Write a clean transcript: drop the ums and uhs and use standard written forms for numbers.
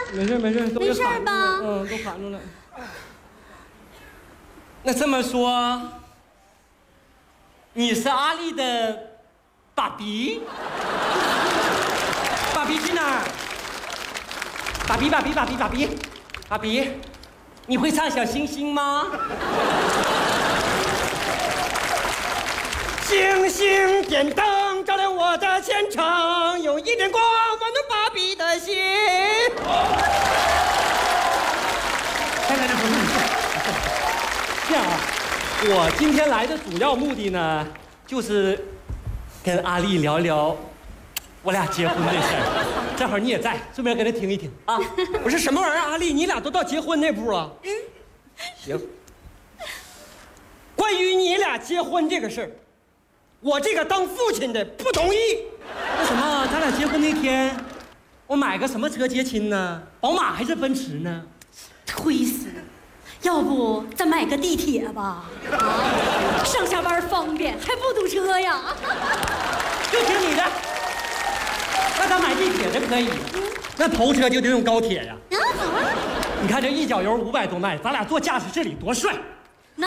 没事没事，都没事吧？ 嗯，都喊住了。那这么说，你是阿丽的爸比？爸比去哪儿？爸比，爸比，你会唱小星星吗？星星点灯照亮我的前程，有一点光温暖爸比的心。来，不是。这样啊，我今天来的主要目的呢，就是跟阿丽聊聊我俩结婚的事儿。正好你也在，顺便跟他听一听啊。不是什么玩意儿，阿丽，你俩都到结婚那步啊？行。关于你俩结婚这个事儿，我这个当父亲的不同意。为什么？咱俩结婚那天，我买个什么车接亲呢？宝马还是奔驰呢？ 推死了！要不咱买个地铁吧？啊，上下班方便，还不堵车呀？ 就听你的。那咱买地铁的可以，那头车就得用高铁呀。 啊，好啊！ 你看这一脚油500多迈，咱俩坐驾驶室里多帅。